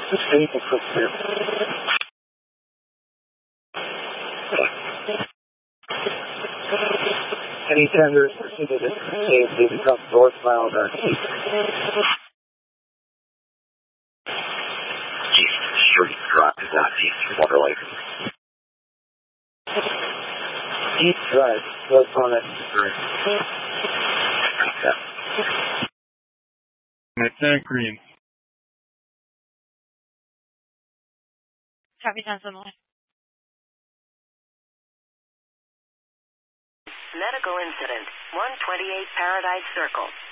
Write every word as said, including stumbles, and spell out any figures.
Vehicle for clear. Any tenders proceeded at A F C become north miles are east. East Street Drive, southeast Water Lake. East Drive, north on it. Lieutenant Green. Copy, ten seven. Medical incident, one twenty-eight Paradise Circle.